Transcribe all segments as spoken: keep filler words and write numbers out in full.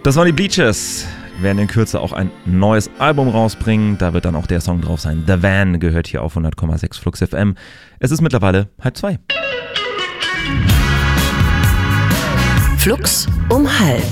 Das waren die Bleachers. Werden in Kürze auch ein neues Album rausbringen. Da wird dann auch der Song drauf sein. The Van gehört hier auf hundert Komma sechs Flux F M. Es ist mittlerweile halb zwei. Flux um halb.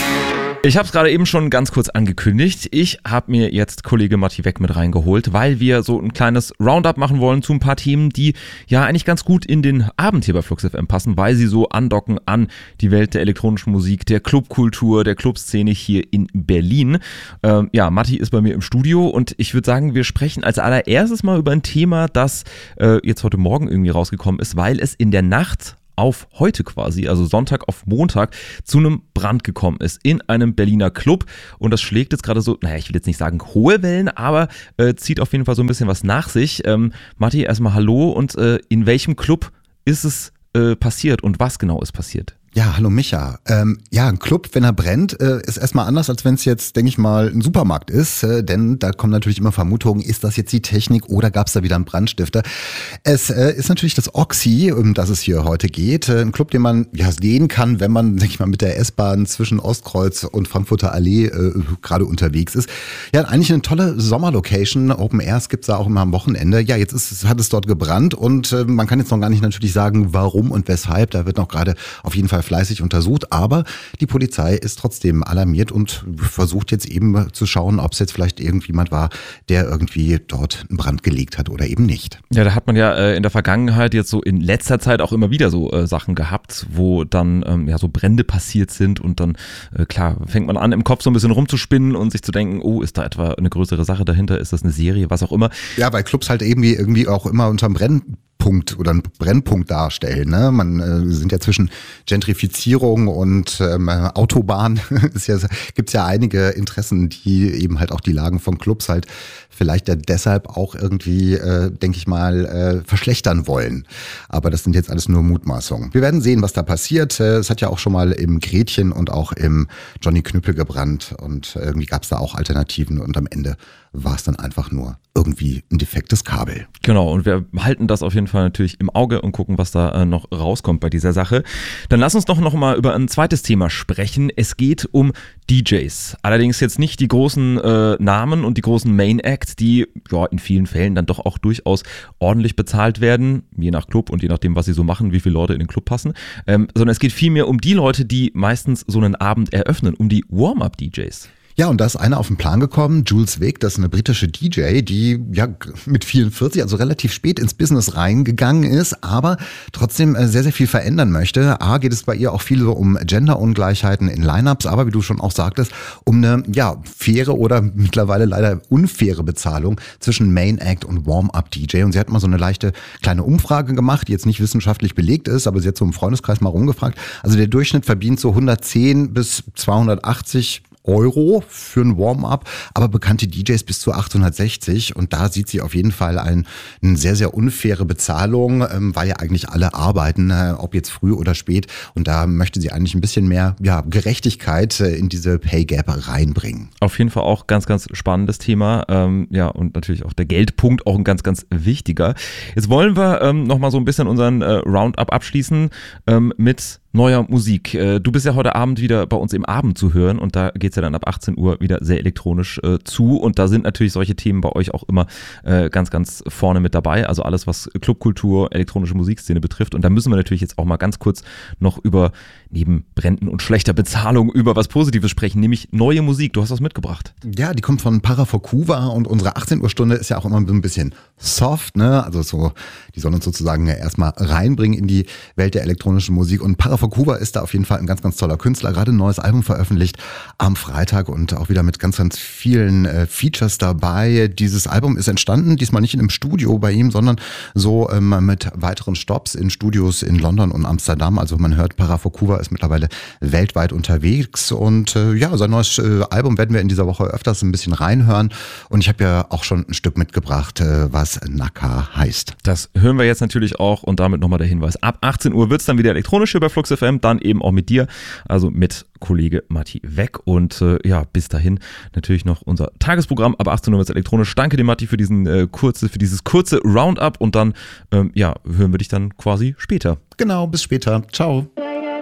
Ich habe es gerade eben schon ganz kurz angekündigt. Ich habe mir jetzt Kollege Matti Weck mit reingeholt, weil wir so ein kleines Roundup machen wollen zu ein paar Themen, die ja eigentlich ganz gut in den Abend hier bei Flux F M passen, weil sie so andocken an die Welt der elektronischen Musik, der Clubkultur, der Clubszene hier in Berlin. Ähm, ja, Matti ist bei mir im Studio und ich würde sagen, wir sprechen als allererstes mal über ein Thema, das äh, jetzt heute Morgen irgendwie rausgekommen ist, weil es in der Nacht auf heute quasi, also Sonntag auf Montag, zu einem Brand gekommen ist in einem Berliner Club und das schlägt jetzt gerade so, naja, ich will jetzt nicht sagen hohe Wellen, aber äh, zieht auf jeden Fall so ein bisschen was nach sich. Ähm, Matti, erstmal hallo und äh, in welchem Club ist es äh, passiert und was genau ist passiert? Ja, hallo Micha. Ähm, ja, ein Club, wenn er brennt, äh, ist erstmal anders, als wenn es jetzt, denke ich mal, ein Supermarkt ist. Äh, denn da kommen natürlich immer Vermutungen, ist das jetzt die Technik oder gab es da wieder einen Brandstifter? Es äh, ist natürlich das Oxy, um das es hier heute geht. Äh, ein Club, den man ja sehen kann, wenn man, denke ich mal, mit der S-Bahn zwischen Ostkreuz und Frankfurter Allee äh, gerade unterwegs ist. Ja, eigentlich eine tolle Sommerlocation. Open Airs gibt's da auch immer am Wochenende. Ja, jetzt ist, hat es dort gebrannt und äh, man kann jetzt noch gar nicht natürlich sagen, warum und weshalb. Da wird noch gerade auf jeden Fall fleißig untersucht, aber die Polizei ist trotzdem alarmiert und versucht jetzt eben zu schauen, ob es jetzt vielleicht irgendjemand war, der irgendwie dort einen Brand gelegt hat oder eben nicht. Ja, da hat man ja äh, in der Vergangenheit jetzt so in letzter Zeit auch immer wieder so äh, Sachen gehabt, wo dann ähm, ja so Brände passiert sind und dann, äh, klar, fängt man an im Kopf so ein bisschen rumzuspinnen und sich zu denken, oh, ist da etwa eine größere Sache dahinter, ist das eine Serie, was auch immer. Ja, weil Clubs halt irgendwie, irgendwie auch immer unterm Brennen Punkt oder einen Brennpunkt darstellen. Ne? Man äh, sind ja zwischen Gentrifizierung und ähm, Autobahn ist ja, gibt's ja einige Interessen, die eben halt auch die Lagen von Clubs halt vielleicht ja deshalb auch irgendwie, äh, denke ich mal, äh, verschlechtern wollen. Aber das sind jetzt alles nur Mutmaßungen. Wir werden sehen, was da passiert. Äh, es hat ja auch schon mal im Gretchen und auch im Johnny Knüppel gebrannt und irgendwie gab's da auch Alternativen und am Ende war es dann einfach nur irgendwie ein defektes Kabel. Genau, und wir halten das auf jeden Fall natürlich im Auge und gucken, was da äh, noch rauskommt bei dieser Sache. Dann lass uns doch noch mal über ein zweites Thema sprechen. Es geht um D Js. Allerdings jetzt nicht die großen äh, Namen und die großen Main Acts, die ja in vielen Fällen dann doch auch durchaus ordentlich bezahlt werden, je nach Club und je nachdem, was sie so machen, wie viele Leute in den Club passen, ähm, sondern es geht vielmehr um die Leute, die meistens so einen Abend eröffnen, um die Warm-Up-D Js. Ja, und da ist einer auf den Plan gekommen, Jules Wick, das ist eine britische D J, die ja mit vierundvierzig, also relativ spät ins Business reingegangen ist, aber trotzdem sehr, sehr viel verändern möchte. A, geht es bei ihr auch viel so um Genderungleichheiten in Lineups, aber wie du schon auch sagtest, um eine ja faire oder mittlerweile leider unfaire Bezahlung zwischen Main Act und Warm-Up-D J. Und sie hat mal so eine leichte kleine Umfrage gemacht, die jetzt nicht wissenschaftlich belegt ist, aber sie hat so im Freundeskreis mal rumgefragt. Also der Durchschnitt verdient so hundertzehn bis zweihundertachtzig Euro für ein Warm-up, aber bekannte D Js bis zu achthundertsechzig und da sieht sie auf jeden Fall ein, eine sehr, sehr unfaire Bezahlung, ähm, weil ja eigentlich alle arbeiten, äh, ob jetzt früh oder spät und da möchte sie eigentlich ein bisschen mehr ja, Gerechtigkeit äh, in diese Pay Gap reinbringen. Auf jeden Fall auch ganz, ganz spannendes Thema, ähm, ja und natürlich auch der Geldpunkt auch ein ganz, ganz wichtiger. Jetzt wollen wir ähm, nochmal so ein bisschen unseren äh, Roundup abschließen ähm, mit neuer Musik. Du bist ja heute Abend wieder bei uns im Abend zu hören und da geht's ja dann ab achtzehn Uhr wieder sehr elektronisch äh, zu und da sind natürlich solche Themen bei euch auch immer äh, ganz, ganz vorne mit dabei, also alles, was Clubkultur, elektronische Musikszene betrifft und da müssen wir natürlich jetzt auch mal ganz kurz noch über, neben Bränden und schlechter Bezahlung, über was Positives sprechen, nämlich neue Musik. Du hast was mitgebracht. Ja, die kommt von Parafokuva und unsere achtzehn Uhr Stunde ist ja auch immer so ein bisschen soft, ne? Also so, die sollen uns sozusagen ja erstmal reinbringen in die Welt der elektronischen Musik und Parafokuva Kuba ist da auf jeden Fall ein ganz, ganz toller Künstler. Gerade ein neues Album veröffentlicht am Freitag und auch wieder mit ganz, ganz vielen äh, Features dabei. Dieses Album ist entstanden, diesmal nicht in einem Studio bei ihm, sondern so ähm, mit weiteren Stops in Studios in London und Amsterdam. Also man hört, Parafokuva ist mittlerweile weltweit unterwegs und äh, ja, sein neues äh, Album werden wir in dieser Woche öfters ein bisschen reinhören und ich habe ja auch schon ein Stück mitgebracht, äh, was Naka heißt. Das hören wir jetzt natürlich auch und damit nochmal der Hinweis. Ab achtzehn Uhr wird es dann wieder elektronisch hier bei Flux F M, dann eben auch mit dir, also mit Kollege Matti Weck und äh, ja, bis dahin natürlich noch unser Tagesprogramm, ab achtzehn Uhr wird es elektronisch. Danke dir, Matti, für diesen äh, kurze, für dieses kurze Roundup und dann ähm, ja, hören wir dich dann quasi später. Genau, bis später. Ciao.